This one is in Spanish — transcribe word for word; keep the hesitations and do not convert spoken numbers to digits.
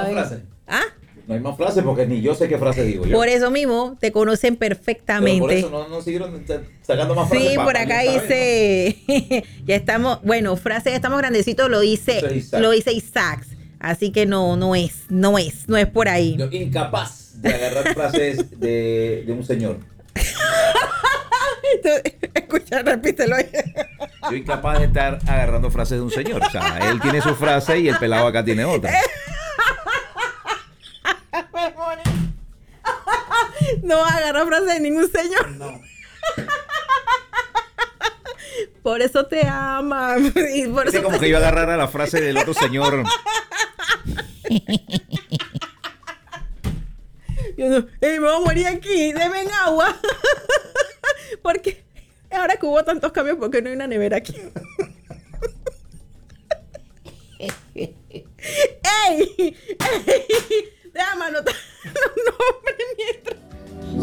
saben. más frase. ¿Ah? No hay más frases porque ni yo sé qué frase digo yo. Por eso mismo te conocen perfectamente. Pero por eso no, no siguieron sacando más frases. Sí, para, por para acá yo saber, dice, ya estamos, bueno, frase ya estamos grandecitos, lo dice, Eso es Isaac. lo dice Isaac. Así que no, no es, no es, no es por ahí. ¿no? Yo incapaz de agarrar frases de, de un señor. Escucha, repítelo. Yo incapaz de estar agarrando frases de un señor. O sea, él tiene su frase y el pelado acá tiene otra. No agarra frase de ningún señor. No. Por eso te ama. Y por Es eso como te... que yo agarrara la frase del otro señor. Yo no, hey, me voy a morir aquí, denme agua. Porque ahora que hubo tantos cambios, ¿por qué no hay una nevera aquí? ¡Ey! ¡Ey!